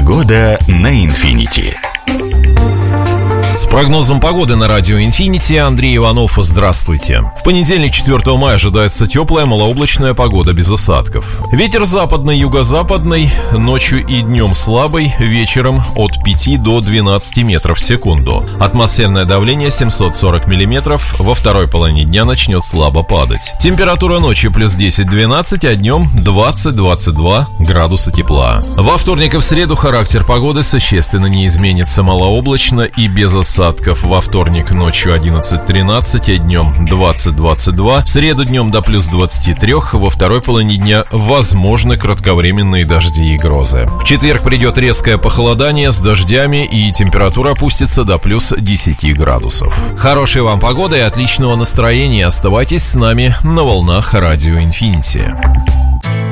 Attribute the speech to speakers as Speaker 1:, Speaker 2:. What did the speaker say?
Speaker 1: Погода на Инфинити.
Speaker 2: С прогнозом погоды на радио Инфинити Андрей Иванов. Здравствуйте. В понедельник, 4 мая, ожидается теплая малооблачная погода без осадков. Ветер западный, юго-западный, ночью и днем слабый, вечером от 5 до 12 метров в секунду. Атмосферное давление 740 миллиметров, во второй половине дня начнет слабо падать. Температура ночью плюс 10-12, а днем 20-22 градуса тепла. Во вторник и в среду характер погоды существенно не изменится, малооблачно и без осадков. Во вторник ночью 11-13, а днем 20-22. В среду днем до плюс 23, во второй половине дня возможны кратковременные дожди и грозы. В четверг придет резкое похолодание с дождями, и температура опустится до плюс 10 градусов. Хорошей вам погоды и отличного настроения. Оставайтесь с нами на волнах радио Инфинити.